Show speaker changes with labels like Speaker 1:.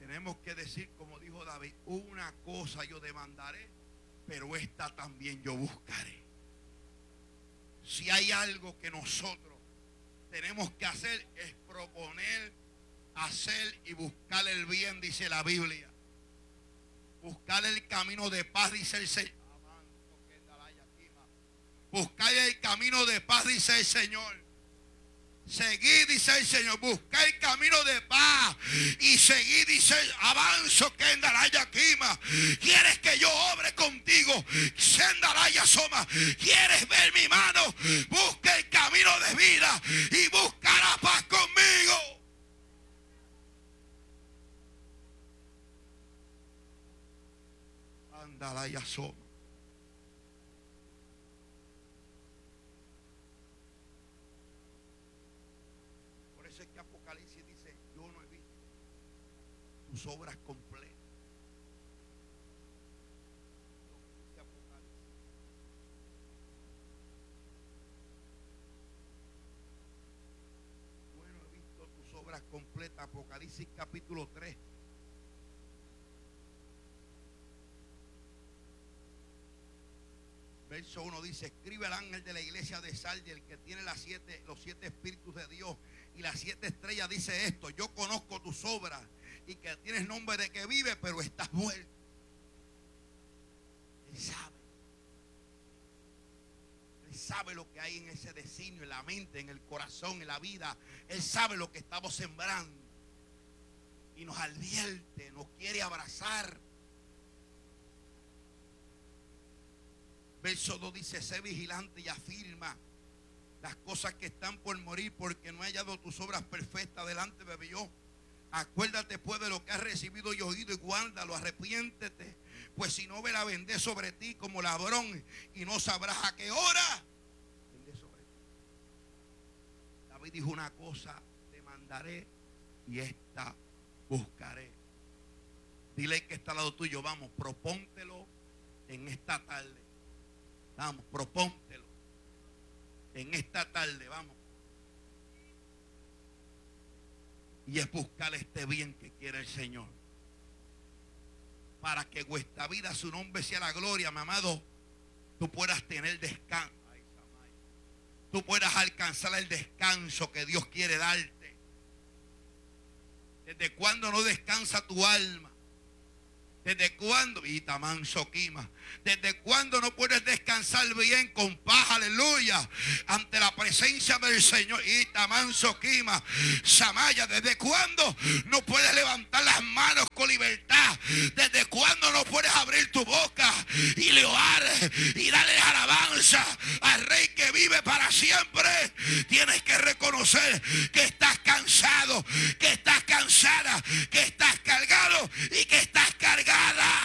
Speaker 1: tenemos que decir, como dijo David, una cosa yo demandaré, pero esta también yo buscaré. Si hay algo que nosotros tenemos que hacer, es proponer, hacer y buscar el bien, dice la Biblia. Buscar el camino de paz, dice el Señor. Buscar el camino de paz, dice el Señor. Seguid, dice el Señor, buscar el camino de paz y seguid, dice, avanzo que en Daraya Quima. ¿Quieres que yo obre contigo? Sendaraya Soma. ¿Quieres ver mi mano? Busca el camino de vida y buscará paz conmigo. Andalaya Soma. Apocalipsis dice, yo no he visto tus obras completas. Dice Apocalipsis. Yo no he visto tus obras completas. Apocalipsis capítulo 3. Verso 1 dice, escribe al ángel de la iglesia de Sardis, el que tiene los 7 espíritus de Dios y las 7 estrellas, dice esto: yo conozco tus obras y que tienes nombre de que vives, pero estás muerto. Él sabe lo que hay en ese designio, en la mente, en el corazón, en la vida. Él sabe lo que estamos sembrando y nos advierte, nos quiere abrazar. Verso 2 dice, sé vigilante y afirma las cosas que están por morir, porque no he hallado tus obras perfectas delante de Dios. Acuérdate pues de lo que has recibido y oído y guárdalo, arrepiéntete, pues si no verá vendré sobre ti como ladrón y no sabrás a qué hora vendré sobre ti. David dijo una cosa, te mandaré y esta buscaré. Dile que está al lado tuyo, vamos, propóntelo en esta tarde. Vamos, propóntelo en esta tarde, vamos. Y es buscar este bien que quiere el Señor. Para que vuestra vida, su nombre sea la gloria, mi amado, tú puedas tener descanso. Tú puedas alcanzar el descanso que Dios quiere darte. ¿Desde cuándo no descansa tu alma? ¿Desde cuándo? ¿Desde cuándo no puedes descansar bien, con paz, aleluya, ante la presencia del Señor? Samaya, ¿desde cuándo no puedes levantar las manos con libertad? ¿Desde cuándo no puedes abrir tu boca y leoar y darle alabanza al Rey que vive para siempre? Tienes que reconocer que estás cansado, que estás cansada, que estás cargado y que estás cargada.